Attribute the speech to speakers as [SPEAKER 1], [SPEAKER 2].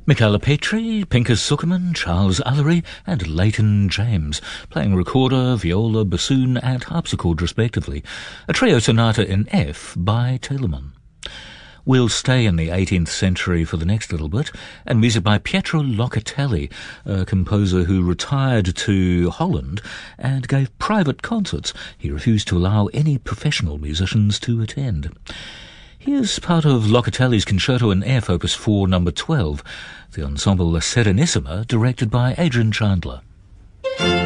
[SPEAKER 1] Michaela Petri, Pinchas Zuckerman, Charles Ellery and Leighton James, playing recorder, viola, bassoon and harpsichord respectively. A trio sonata in F by Telemann. We'll stay in the 18th century for the next little bit, and music by Pietro Locatelli, a composer who retired to Holland and gave private concerts. He refused to allow any professional musicians to attend. Here's part of Locatelli's Concerto in F, Opus 4, number 12, the ensemble La Serenissima, directed by Adrian Chandler.